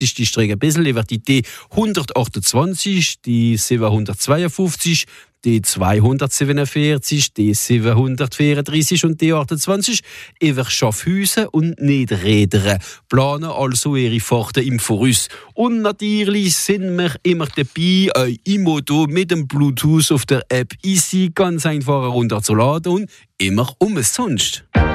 ist die Strecke ein bisschen über die D128, die 752, die 247, die 734 und die 28 über Schaffhausen und Niederrederen planen also ihre Fahrten im Voraus. Und natürlich sind wir immer dabei, euch im Auto mit dem Bluetooth auf der App Easy ganz einfach herunterzuladen und immer umsonst.